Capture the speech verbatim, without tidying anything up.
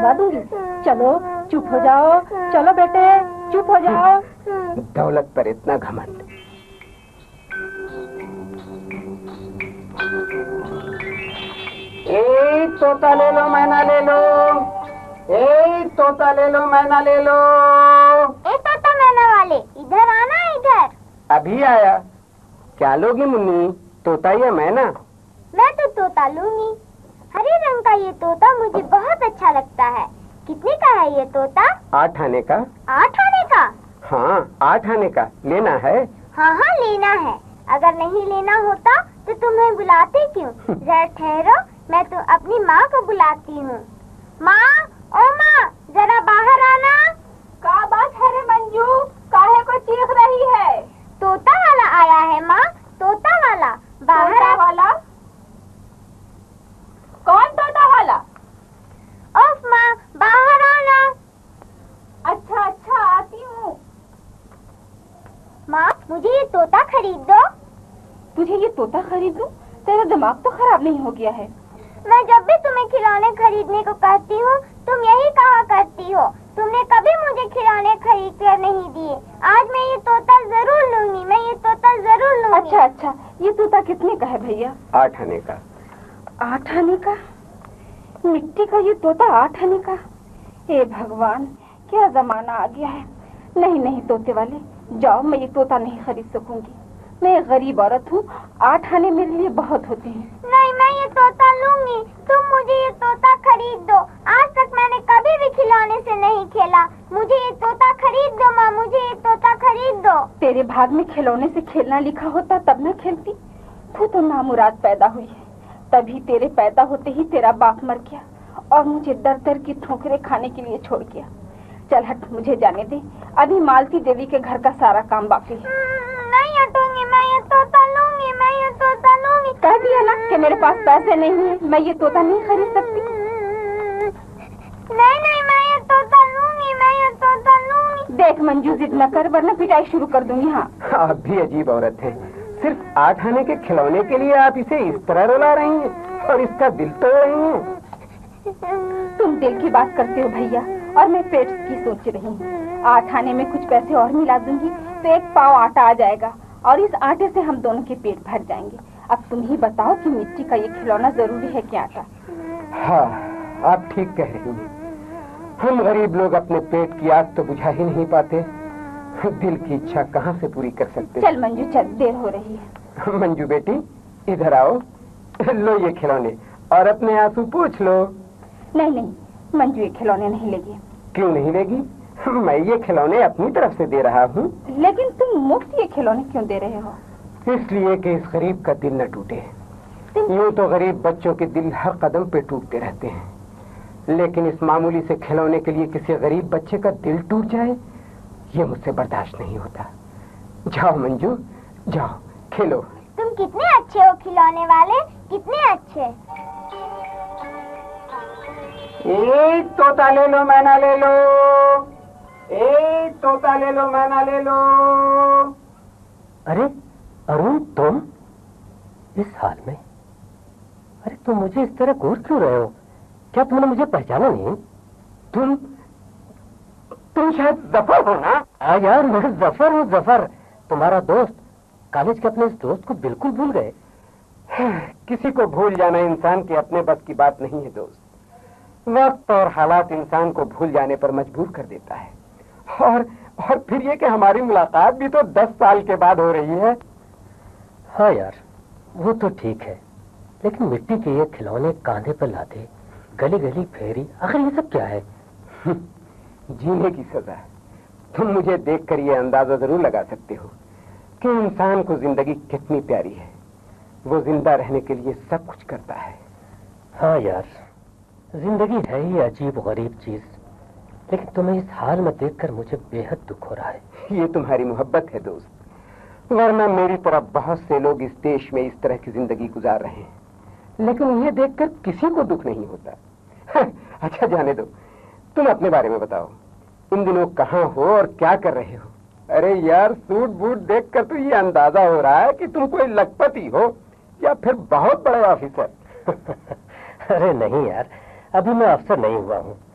करवा दूंगी। चलो चुप हो जाओ, चलो बेटे चुप हो जाओ। दौलत पर इतना घमंड। ए तोता ले लो, मैना ले लो। ए तोता ले लो, मैना ले लो। ए तोता मैना वाले, इधर आना, इधर। अभी आया। क्या लोगी मुन्नी, तोता या मैना? मैं तो तोता लूंगी। हरे रंग का ये तोता मुझे बहुत अच्छा लगता है। कितने का है ये तोता? आठ आने का। आठ आने का? हाँ आठ आने का। लेना है? हाँ हाँ लेना है। अगर नहीं लेना होता तो तुम्हें बुलाते क्यों? जरा ठहरो, मैं तो अपनी माँ को बुलाती हूँ। माँ, ओ माँ, जरा बाहर आना। क्या बात है रे मंजू, काहे को चीख रही है? तोता वाला आया है माँ, तोता वाला। बाहर तोता वाला? कौन तोता वाला? ओफ माँ, बाहर आना। अच्छा अच्छा आती हूँ। माँ, मुझे ये तोता खरीद दो। तुझे ये तोता खरीद दूं? तेरा दिमाग तो खराब नहीं हो गया है? मैं जब भी तुम्हें खिलौने खरीदने को कहती हूँ तुम यही कहा करती हो। तुमने कभी मुझे खिलौने खरीद कर नहीं दिए। आज मैं ये तोता जरूर लूंगी, मैं ये तोता जरूर लूंगी। अच्छा अच्छा, ये तोता कितने का है भैया? आठ आने का। आठ आने का? मिट्टी का ये तोता आठ आने का? हे भगवान, क्या जमाना आ गया है। नहीं नहीं तोते वाले, जाओ, मैं ये तोता नहीं खरीद सकूंगी। मैं गरीब औरत हूँ, आठ आने मेरे लिए बहुत होते हैं। नहीं, मैं ये तोता लूंगी। तुम मुझे ये तोता खरीद दो। आज तक मैंने कभी भी खिलौने से नहीं खेला। मुझे ये तोता खरीद दो माँ, मुझे ये तोता खरीद दो। तेरे भाग में खिलौने से खेलना लिखा होता तब मैं खेलती। तू तो नामुराद पैदा हुई है। तभी तेरे पैदा होते ही तेरा बाप मर गया और मुझे दर दर की ठोकरें खाने के लिए छोड़ गया। चल हट, मुझे जाने दे। अभी मालती देवी के घर का सारा काम बाकी है। नहीं हटूंगी, मैं ये तोता लूंगी, मैं ये तोता लूंगी। कह दिया ना कि मेरे पास पैसे नहीं है, मैं ये तोता नहीं खरीद सकती। नहीं नहीं, मैं ये तोता लूंगी, मैं ये तोता लूंगी। देख मंजू, जिद न कर वरना पिटाई शुरू कर दूंगी। हाँ आप भी अजीब औरत है। सिर्फ आठ आने के खिलौने के लिए आप इसे इस तरह रुला रही हैं और इसका दिल तोड़ रही हैं। तुम दिल की बात करते हो भैया और मैं पेट की सोच रही हूँ। आठ आने में कुछ पैसे और मिला दूंगी तो एक पाव आटा आ जाएगा और इस आटे से हम दोनों के पेट भर जाएंगे। अब तुम ही बताओ कि मिट्टी का ये खिलौना जरूरी है कि आटा? हाँ आप ठीक कह रही हैं। हम गरीब लोग अपने पेट की आग तो बुझा ही नहीं पाते, दिल की इच्छा कहाँ से पूरी कर सकते? चल मंजू चल, देर हो रही है। मंजू बेटी इधर आओ, लो ये खिलौने और अपने आंसू पूछ लो। नहीं नहीं, मंजू ये खिलौने नहीं लेगी। क्यों नहीं लेगी? मैं ये खिलौने अपनी तरफ से दे रहा हूँ। लेकिन तुम मुफ्त ये खिलौने क्यों दे रहे हो? इसलिए कि इस गरीब का दिल न टूटे। यूँ तो गरीब बच्चों के दिल हर कदम पे टूटते रहते हैं, लेकिन इस मामूली से खिलौने के लिए किसी गरीब बच्चे का दिल टूट जाए, ये मुझसे बर्दाश्त नहीं होता। जाओ मंजू, जाओ खेलो। तुम कितने अच्छे हो खिलौने वाले, कितने अच्छे। एक तोता ले लो, मैना ले लो। एक तोता ले लो, मैना ले लो। अरे अरुण, तुम इस हाल में? अरे तुम मुझे इस तरह घूर क्यों रहे हो? क्या तुमने मुझे पहचाना नहीं? तुम तुम शायद जफर हो ना? हाँ यार, मैं जफर हूँ, जफर, तुम्हारा दोस्त। कॉलेज के अपने इस दोस्त को बिल्कुल भूल गए। किसी को भूल जाना इंसान के अपने बस की बात नहीं है दोस्त। वक्त और हालात इंसान को भूल जाने पर मजबूर कर देता है। और और फिर ये कि हमारी मुलाकात भी तो दस साल के बाद हो रही है। हाँ यार, वो तो ठीक है, लेकिन मिट्टी के ये खिलौने कांधे पर लादे, गली गली फेरी, आखिर ये सब क्या है? जीने की सजा। तुम मुझे देखकर ये अंदाजा जरूर लगा सकते हो कि इंसान को जिंदगी कितनी प्यारी है। वो जिंदा रहने के लिए सब कुछ करता है। हाँ यार, जिंदगी है ही अजीब गरीब चीज, लेकिन तुम्हें इस हाल में देखकर मुझे बेहद दुख हो रहा है। ये तुम्हारी मोहब्बत है दोस्त, वरना मेरी तरह बहुत से लोग इस देश में इस तरह की जिंदगी गुजार रहे हैं, लेकिन उन्हें देखकर किसी को दुख नहीं होता। अच्छा जाने दो, तुम अपने बारे में बताओ। इन दिनों कहाँ हो और क्या कर रहे हो? अरे यार, सूट बूट देखकर तो ये अंदाजा हो रहा है कि तुम कोई लखपति हो या फिर बहुत बड़े ऑफिसर। अरे नहीं यार, अभी मैं अफसर नहीं हुआ हूँ,